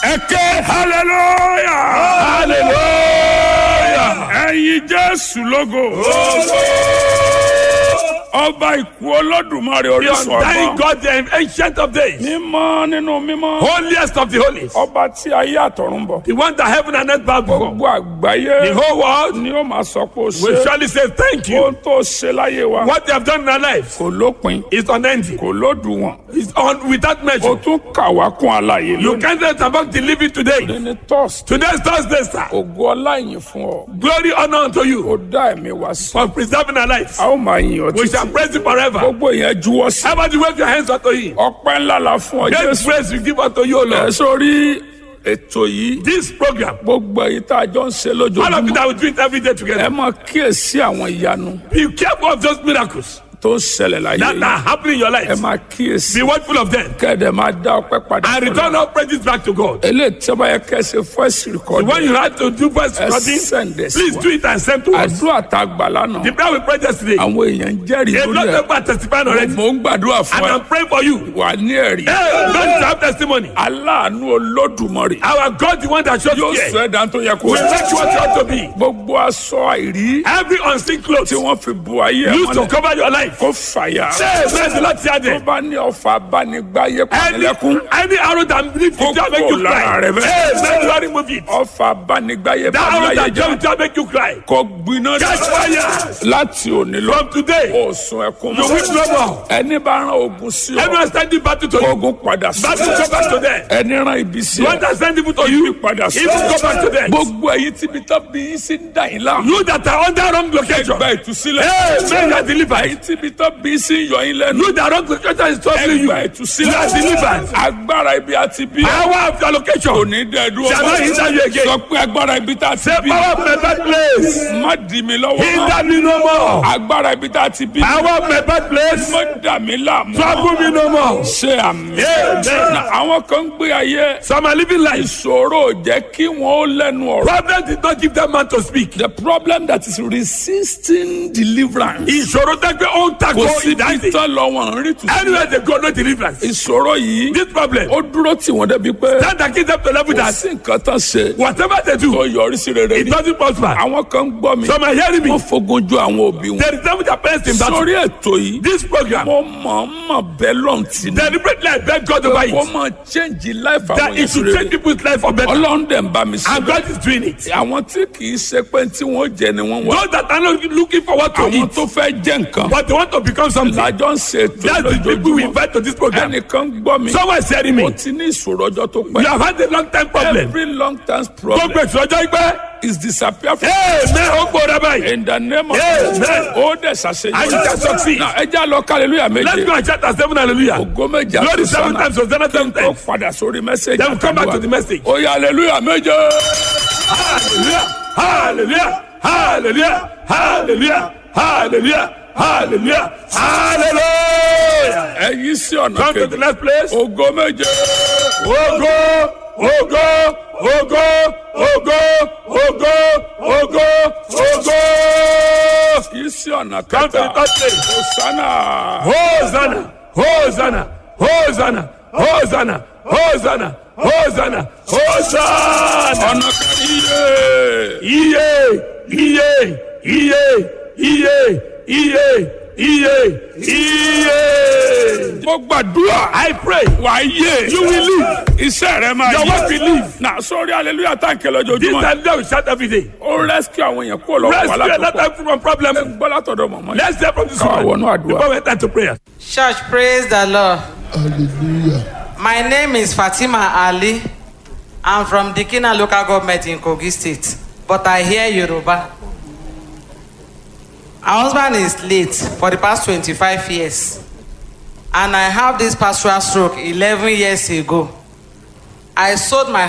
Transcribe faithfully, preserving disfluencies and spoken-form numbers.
ẹ ké hallelujah. hallelujah. ẹ̀yin Jésù lógo. ọba ìkú Olódùmarè orísun Thank ọgbọ́n. God, the ancient of days, mímọ́ nínú mímọ́. holiest of the holies, ọba tí ayé àtọ̀run bọ̀. the one that heaven and earth bow before. gbogbo àgbáyé The whole world ni ó máa sọ pé ó will ṣe. surely say thank you. ohun tó ṣe láyé wa What they have done in our lives kò lópin, is unending. kò lódiwọ̀n. It's on without o measure. tún kà wá kún àlàyé You lónìí. can't let about the living today. ní tọ́sí. Today's Thursday, sir. ògo ọlá ìyìn fún ọ. Glory, honor unto you ó dá ẹ̀mí wá sí. for preserving our lives. a ó máa yìn ọ́ We shall títí. praise you forever. gbogbo yẹn juwọ́ sí. How about you wave your hands unto him? ọpẹ́ ńlá la fún ọ Great Jésù. praise we give unto you, O ẹ Lord. sórí ètò yìí. This program, gbogbo èyí tá a jọ ń ṣe all of you lójoojúmọ́. that we do it every day ẹ together, máa kíyèsí àwọn ìyanu be careful of those miracles tó ń ṣẹlẹ̀ láyé that yìí. are happening in your ẹ life. máa kíyèsí. Be watchful of them kẹ́ẹ̀dẹ̀ máa dá ọpẹ́ padà. and return all praises back to God. eléyìí tí a bá yẹ kẹ́sì fọ́ọ̀sì rìkọ́dì. When you have to do first ẹ recording, sẹ́ǹdẹ̀ sí please wa. do it and send to us. àdúrà tá a gbà lánàá. The prayer we prayed yesterday, àwọn èèyàn ń jẹ́rìí a lórí lot of ẹ̀. people are testifying already, mo ń gbàdúrà and fún ẹ. I'm praying for you. wà ní ẹ̀rí. Hey, God is have testimony. aláàánú Olódùmarè. Our God, the one that shows yóò care, sọ ẹ̀dá tó yẹ kó. will make you what you ought to be. gbogbo aṣọ àìrí Every unseen clothes tí wọ́n fi bu ayé ẹ̀ used to mọ́lẹ̀ cover your life. kó fàyà. Say, praise the Lord, tear tó them. bá ní ọfà abánigbáyé Any, pàmílẹ́kún. any arrow that leaves you to make you Kókó lára cry. rẹ bẹ́ẹ̀. Hey, may you remove it. ọfà abánigbáyé That arrow pàmílẹ́yẹ that jẹ́. jump to make you cry. kó gbiná Catch fire. láti òní lọ. From today, ó sun ẹkún you will no more. ẹni bá rán ogun sí ọ. Everyone standing battle to you. ogun padà sí Battle come back to them. ẹni rán ibi sí You ọ. understand people to ibi you. padà sí Even go back to them. gbogbo èyí tí ibi tó bí yín sí ń dà yín láàmú. You that are under wrong location. gba ìtúsílẹ̀. Hey, men are delivered. èyí tí ibi tó bí yín sí ń yọ yín lẹ́nu. You that wrong location is troubling you. gba You ìtúsílẹ̀. are delivered. agbára ibi àti bí. Power of your kò location. ní dẹ́ dúró. Shall not hinder you again. sọ pé agbára ibi tá a ti Say bí. power of my birthplace. má dì mí lọ́wọ́ mọ́. Hinder me no more. agbára ibi tá a ti bí. Power of my birthplace. má dà mí láàmú. Trouble me no more. ṣe àmì. Amen. Na àwọn kan ń gbé ayé. Some are living life. ìṣòro ò jẹ́ kí wọ́n ó lẹ́nu ọ̀rọ̀. Problem did not give that man to speak. the problem that is resisting deliverance. Ìṣòro tẹ́gbẹ́ ó ń takò kò sí bí ìdáhìí. tán lọ wọn ń rí tù. Anywhere they go, no deliverance. ìṣòro yìí. This problem, ó dúró tì wọ́n débi pé. stand and keep them to level kò that sí nǹkan tán ṣe. whatever they tó do, yọrí sí rere it ní. doesn't prosper. àwọn kan ń gbọ́ mi. Some are hearing me. wọ́n fogun ju àwọn òbí wọn. There is something that parents in battle. sórí ètò yìí. This program, mo mọ̀ mọ̀ bẹ́ẹ̀ lọ́n tì ní. deliberately I beg God over kó it. mọ̀ change life àwọn That yẹn it sí should rere. change people's life for better. ọlọ́run dẹ̀ ń bá mi sí. And God is doing it. àwọn tí kì í ṣe pé tí wọ́n jẹ ni wọ́n wá. Those that are not looking for what to àwọn eat, tó fẹ́ jẹ́ nǹkan. but they want to become something. làjọ ń ṣe ètò That's the people we lójoojúmọ́. invite to this program. ẹnìkan gbọ́ mi. Someone is hearing me. ó ti ní ìṣòro ọjọ́ tó You pẹ́. have had a long time problem. every long time problem Gbogbo ìṣòro ìgbẹ́. is disappear from Amen. Ó gbọ́dọ̀ báyìí. in the name of Amen. Jesus. ó dẹ̀ And you ṣàṣeyọrí. can succeed. Now, ẹ já lọ hallelujah Let's méje. go and shout at seven hallelujah. ògo méje Glory àti seven sànà. times, Hosanna seven ó times. padà sórí mẹ́sẹ̀gì. Then we come back to the message. ó yá hallelujah méje. Hallelujah, hallelujah, hallelujah, hallelujah, hallelujah, hallelujah, hallelujah. ẹ yí sí ọ̀nà Come to the kejì. next place. ògo méje. Ogo, ogo, ogo, ogo, ogo, ogo, ogo. yí sí ọ̀nà Come to the kẹta. third place. Hosanna. Hosanna, Hosanna, Hosanna, Hosanna, Hosanna, Hosanna, Hosanna. ọ̀nà kẹrin. Iye, iye, iye, iye, iye, iye, iye. mo gbàdúrà. I pray wà á yé. you will live. iṣẹ́ rẹ máa Your yé. work will live. na sórí hallelujah tá n kẹlẹ This ojoojúmọ́. time we shout every day. ó rescue àwọn èèyàn kúrò lọ́wọ́ Rescue wàhálà another tó pọ̀. time from problem. gbọ́ látọ̀dọ̀ mọ̀mọ́. Let's hear from this Káwa one wọnú àdúrà. before we enter to prayer. Church, praise the Lord. Hallelujah. My name is Fatima Ali. I'm from Dikina local government in Kogi State, but I hear Yoruba. Our husband is late for the past twenty-five years, and I have this pastoral stroke eleven years ago. I sold my